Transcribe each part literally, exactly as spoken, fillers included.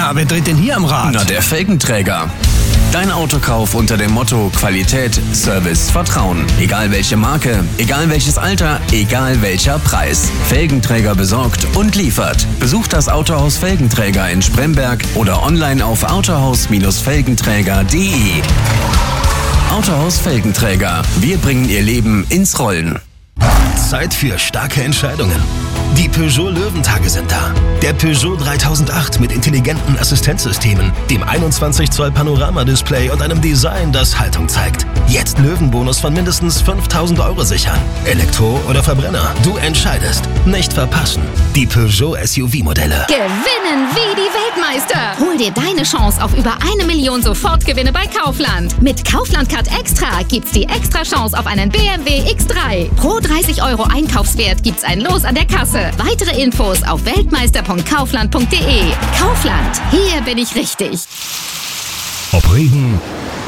Ja, wer dreht denn hier am Rad? Na, der Felgenträger. Dein Autokauf unter dem Motto Qualität, Service, Vertrauen. Egal welche Marke, egal welches Alter, egal welcher Preis. Felgenträger besorgt und liefert. Besucht das Autohaus Felgenträger in Spremberg oder online auf autohaus Felgenträger punkt de. Autohaus Felgenträger. Wir bringen Ihr Leben ins Rollen. Zeit für starke Entscheidungen. Die Peugeot Löwentage sind da. Der Peugeot dreitausendacht mit intelligenten Assistenzsystemen, dem einundzwanzig Zoll Panorama-Display und einem Design, das Haltung zeigt. Jetzt Löwenbonus von mindestens fünftausend Euro sichern. Elektro oder Verbrenner, du entscheidest. Nicht verpassen. Die Peugeot S U V-Modelle. Gewinnen wie die Weltmeister. Hol dir deine Chance auf über eine Million Sofortgewinne bei Kaufland. Mit Kaufland Card Extra gibt's die extra Chance auf einen B M W X drei. Pro dreißig Euro Einkaufswert gibt's ein Los an der Kasse. Weitere Infos auf weltmeister punkt kaufland punkt de. Kaufland, hier bin ich richtig. Ob Regen,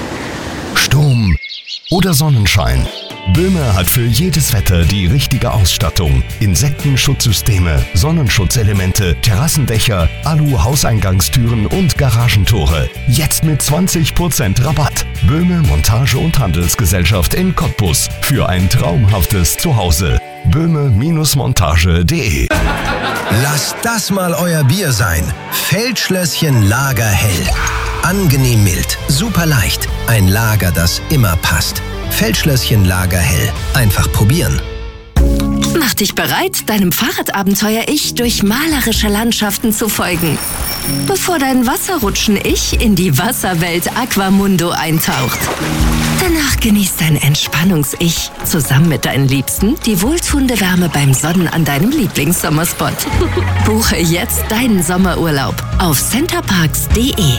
Sturm oder Sonnenschein. Böhme hat für jedes Wetter die richtige Ausstattung. Insektenschutzsysteme, Sonnenschutzelemente, Terrassendächer, Alu-Hauseingangstüren und Garagentore. Jetzt mit zwanzig Prozent Rabatt. Böhme Montage- und Handelsgesellschaft in Cottbus. Für ein traumhaftes Zuhause. böhme Montage punkt de. Lasst das mal euer Bier sein. Feldschlösschen Lager Hell. Angenehm mild, super leicht. Ein Lager, das immer passt. Feldschlösschen Lager Hell. Einfach probieren. Mach dich bereit, deinem Fahrradabenteuer-Ich durch malerische Landschaften zu folgen. Bevor dein Wasserrutschen-Ich in die Wasserwelt Aquamundo eintaucht. Danach genießt dein Entspannungs-Ich zusammen mit deinen Liebsten die wohltuende Wärme beim Sonnen an deinem Lieblingssommerspot. Buche jetzt deinen Sommerurlaub auf centerparks punkt de.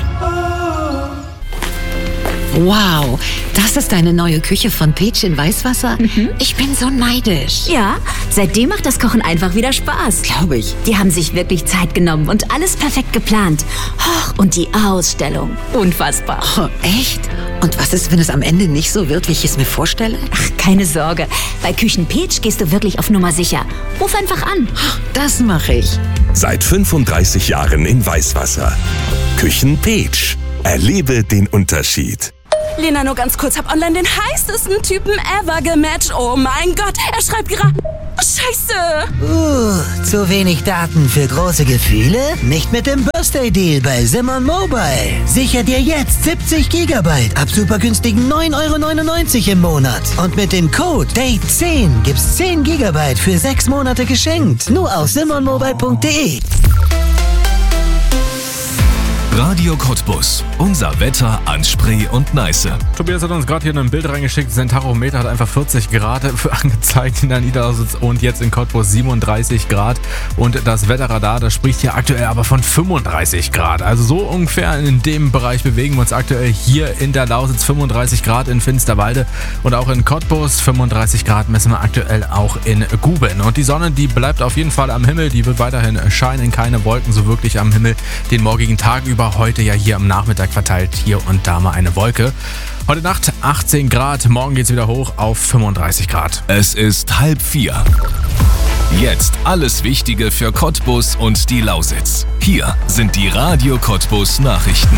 Wow, das ist deine neue Küche von Peach in Weißwasser? Mhm. Ich bin so neidisch. Ja, seitdem macht das Kochen einfach wieder Spaß. Glaube ich. Die haben sich wirklich Zeit genommen und alles perfekt geplant. Och, und die Ausstellung. Unfassbar. Oh, echt? Und was ist, wenn es am Ende nicht so wird, wie ich es mir vorstelle? Ach, keine Sorge. Bei Küchen Peach gehst du wirklich auf Nummer sicher. Ruf einfach an. Das mache ich. Seit fünfunddreißig Jahren in Weißwasser. Küchen Peach. Erlebe den Unterschied. Lena, nur ganz kurz, hab online den heißesten Typen ever gematcht. Oh mein Gott, er schreibt gerade... Scheiße! Uh, zu wenig Daten für große Gefühle? Nicht mit dem Birthday-Deal bei Simon Mobile. Sicher dir jetzt siebzig Gigabyte ab super günstigen neun Euro neunundneunzig im Monat. Und mit dem Code Date zehn gibt's zehn Gigabyte für sechs Monate geschenkt. Nur auf simon mobile punkt de. Radio Cottbus. Unser Wetter an Spree und Neiße. Tobias hat uns gerade hier ein Bild reingeschickt. Sein Tachometer hat einfach vierzig Grad angezeigt in der Niederlausitz und jetzt in Cottbus siebenunddreißig Grad. Und das Wetterradar, das spricht hier aktuell aber von fünfunddreißig Grad. Also so ungefähr in dem Bereich bewegen wir uns aktuell hier in der Lausitz. fünfunddreißig Grad in Finsterwalde und auch in Cottbus. fünfunddreißig Grad messen wir aktuell auch in Guben. Und die Sonne, die bleibt auf jeden Fall am Himmel. Die wird weiterhin scheinen. Keine Wolken so wirklich am Himmel den morgigen Tag über. Heute ja hier am Nachmittag verteilt hier und da mal eine Wolke. Heute Nacht achtzehn Grad, morgen geht's wieder hoch auf fünfunddreißig Grad. Es ist halb vier. Jetzt alles Wichtige für Cottbus und die Lausitz. Hier sind die Radio Cottbus Nachrichten.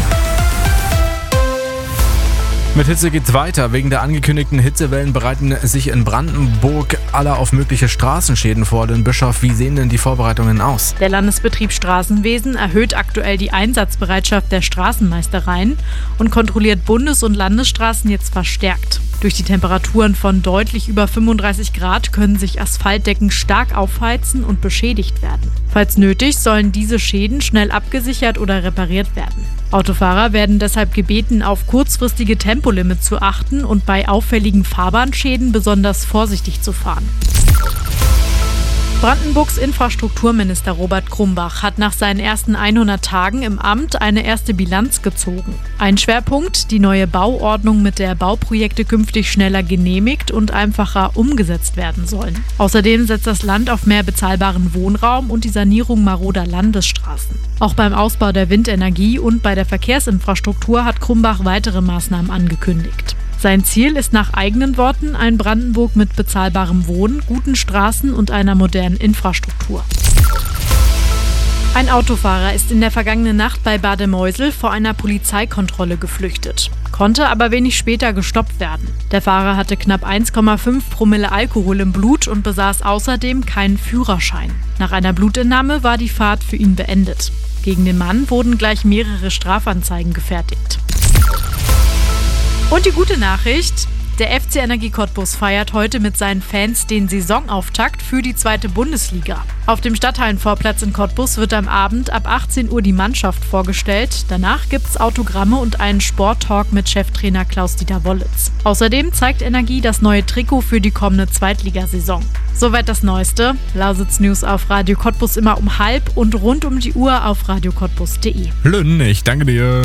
Mit Hitze geht's weiter. Wegen der angekündigten Hitzewellen bereiten sich in Brandenburg alle auf mögliche Straßenschäden vor. Denn Bischof, wie sehen denn die Vorbereitungen aus? Der Landesbetrieb Straßenwesen erhöht aktuell die Einsatzbereitschaft der Straßenmeistereien und kontrolliert Bundes- und Landesstraßen jetzt verstärkt. Durch die Temperaturen von deutlich über fünfunddreißig Grad können sich Asphaltdecken stark aufheizen und beschädigt werden. Falls nötig, sollen diese Schäden schnell abgesichert oder repariert werden. Autofahrer werden deshalb gebeten, auf kurzfristige Tempolimits zu achten und bei auffälligen Fahrbahnschäden besonders vorsichtig zu fahren. Brandenburgs Infrastrukturminister Robert Krumbach hat nach seinen ersten hundert Tagen im Amt eine erste Bilanz gezogen. Ein Schwerpunkt: die neue Bauordnung, mit der Bauprojekte künftig schneller genehmigt und einfacher umgesetzt werden sollen. Außerdem setzt das Land auf mehr bezahlbaren Wohnraum und die Sanierung maroder Landesstraßen. Auch beim Ausbau der Windenergie und bei der Verkehrsinfrastruktur hat Krumbach weitere Maßnahmen angekündigt. Sein Ziel ist nach eigenen Worten ein Brandenburg mit bezahlbarem Wohnen, guten Straßen und einer modernen Infrastruktur. Ein Autofahrer ist in der vergangenen Nacht bei Bademeusel vor einer Polizeikontrolle geflüchtet, konnte aber wenig später gestoppt werden. Der Fahrer hatte knapp eins Komma fünf Promille Alkohol im Blut und besaß außerdem keinen Führerschein. Nach einer Blutentnahme war die Fahrt für ihn beendet. Gegen den Mann wurden gleich mehrere Strafanzeigen gefertigt. Und die gute Nachricht: Der F C Energie Cottbus feiert heute mit seinen Fans den Saisonauftakt für die zweite Bundesliga. Auf dem Stadthallenvorplatz in Cottbus wird am Abend ab achtzehn Uhr die Mannschaft vorgestellt. Danach gibt's Autogramme und einen Sporttalk mit Cheftrainer Klaus-Dieter Wollitz. Außerdem zeigt Energie das neue Trikot für die kommende Zweitligasaison. Soweit das Neueste. Lausitz News auf Radio Cottbus immer um halb und rund um die Uhr auf radio cottbus punkt de. Lynn, ich danke dir.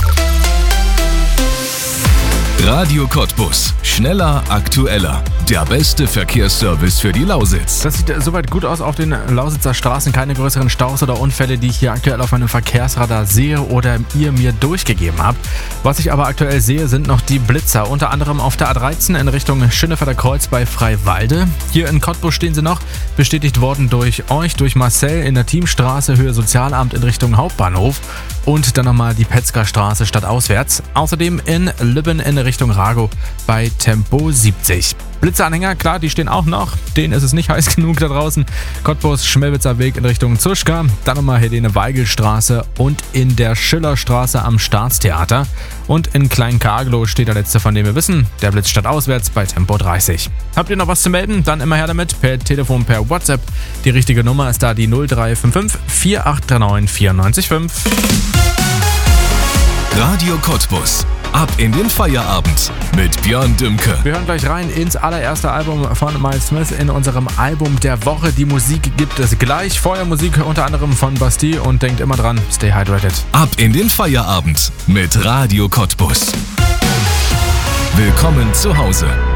Radio Cottbus. Schneller, aktueller. Der beste Verkehrsservice für die Lausitz. Das sieht soweit gut aus auf den Lausitzer Straßen. Keine größeren Staus oder Unfälle, die ich hier aktuell auf meinem Verkehrsradar sehe oder ihr mir durchgegeben habt. Was ich aber aktuell sehe, sind noch die Blitzer. Unter anderem auf der A dreizehn in Richtung Schönefelder Kreuz bei Freiwalde. Hier in Cottbus stehen sie noch. Bestätigt worden durch euch, durch Marcel in der Teamstraße Höhe Sozialamt in Richtung Hauptbahnhof. Und dann nochmal die Petzgerstraße stadtauswärts. Außerdem in Lübben in Richtung Rago bei Tempo siebzig. Blitzeranhänger, klar, die stehen auch noch. Denen ist es nicht heiß genug da draußen. Cottbus, Schmelwitzer Weg in Richtung Zuschka. Dann nochmal Helene-Weigel-Straße und in der Schillerstraße am Staatstheater. Und in Klein-Karglow steht der letzte, von dem wir wissen. Der Blitz stadtauswärts bei Tempo dreißig. Habt ihr noch was zu melden? Dann immer her damit. Per Telefon, per WhatsApp. Die richtige Nummer ist da die null drei fünf fünf vier acht drei neun vier neun fünf. Radio Cottbus. Ab in den Feierabend mit Björn Dümke. Wir hören gleich rein ins allererste Album von Miles Smith in unserem Album der Woche. Die Musik gibt es gleich. Vorher Musik unter anderem von Bastille und denkt immer dran, stay hydrated. Ab in den Feierabend mit Radio Cottbus. Willkommen zu Hause.